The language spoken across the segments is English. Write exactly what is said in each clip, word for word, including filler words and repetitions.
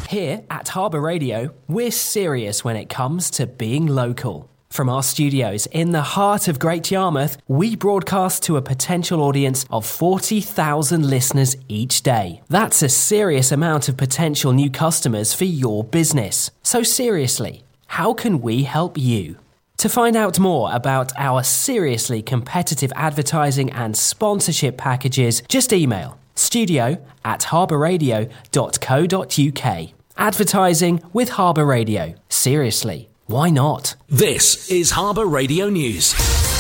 Here at Harbour Radio, we're serious when it comes to being local. From our studios in the heart of Great Yarmouth, we broadcast to a potential audience of forty thousand listeners each day. That's a serious amount of potential new customers for your business. So seriously, how can we help you? To find out more about our seriously competitive advertising and sponsorship packages, just email studio at harbourradio dot co dot uk. Advertising with Harbour Radio. Seriously, why not? This is Harbour Radio News.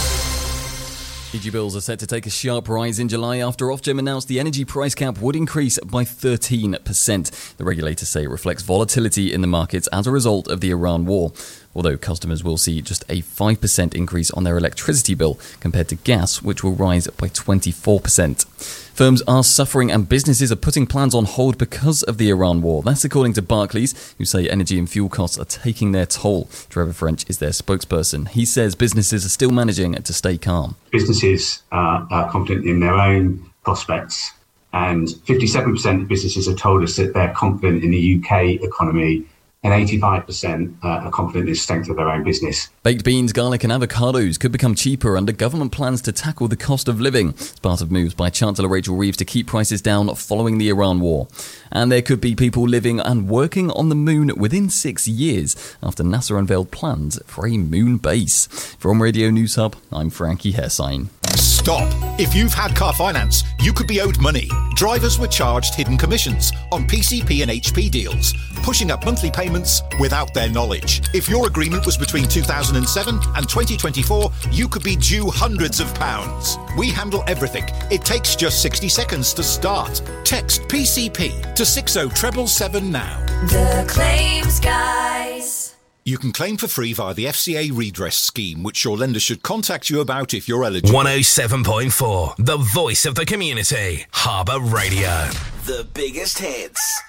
Energy bills are set to take a sharp rise in July after Ofgem announced the energy price cap would increase by thirteen percent. The regulators say it reflects volatility in the markets as a result of the Iran war, although customers will see just a five percent increase on their electricity bill compared to gas, which will rise by twenty-four percent. Firms are suffering and businesses are putting plans on hold because of the Iran war. That's according to Barclays, who say energy and fuel costs are taking their toll. Trevor French is their spokesperson. He says businesses are still managing to stay calm. Businesses uh, are confident in their own prospects, and fifty-seven percent of businesses have told us that they're confident in the U K economy, and eighty-five percent uh, are confident in the strength of their own business. Baked beans, garlic and avocados could become cheaper under government plans to tackle the cost of living. It's part of moves by Chancellor Rachel Reeves to keep prices down following the Iran war. And there could be people living and working on the moon within six years after NASA unveiled plans for a moon base. From Radio News Hub, I'm Frankie Hesine. Stop! If you've had car finance, you could be owed money. Drivers were charged hidden commissions on P C P and H P deals, pushing up monthly payments without their knowledge. If your agreement was between two thousand seven and twenty twenty-four, you could be due hundreds of pounds. We handle everything. It takes just sixty seconds to start. Text P C P to six oh seven seven now. The Claims Guys. You can claim for free via the F C A redress scheme, which your lender should contact you about if you're eligible. one oh seven point four, the voice of the community. Harbour Radio. The biggest hits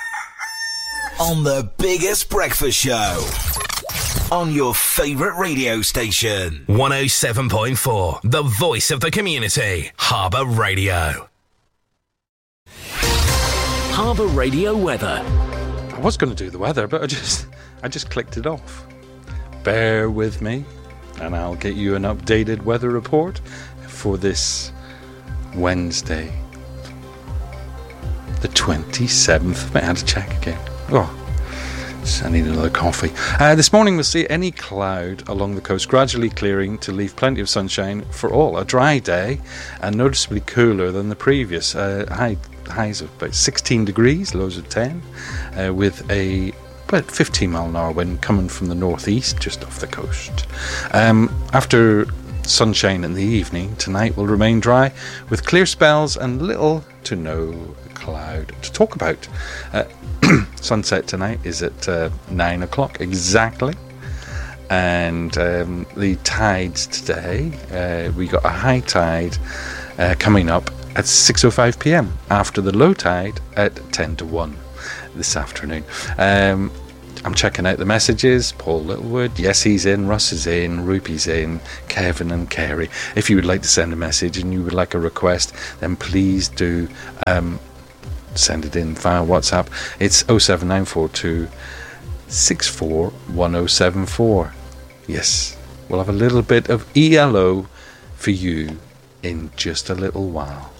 on the biggest breakfast show on your favourite radio station. one oh seven point four, the voice of the community. Harbour Radio. Harbour Radio weather. I was going to do the weather, but I just I just clicked it off. Bear with me, and I'll get you an updated weather report for this Wednesday, the twenty-seventh. I had to check again. Oh, I need another coffee. Uh, this morning we'll see any cloud along the coast gradually clearing to leave plenty of sunshine for all. A dry day and noticeably cooler than the previous. Uh, high highs of about sixteen degrees, lows of ten, uh, with a about fifteen mile an hour wind coming from the northeast just off the coast. Um, after sunshine in the evening, tonight will remain dry with clear spells and little to no cloud to talk about. Uh, sunset tonight is at uh, nine o'clock exactly, and um, the tides today, uh, we got a high tide uh, coming up at six oh five p.m. after the low tide at ten to one this afternoon. Um, I'm checking out the messages. Paul Littlewood, yes, he's in. Russ is in. Rupee's in. Kevin and Kerry. If you would like to send a message and you would like a request, then please do um, send it in via WhatsApp. It's oh seven nine four two six four one oh seven four. Yes, we'll have a little bit of E L O for you in just a little while.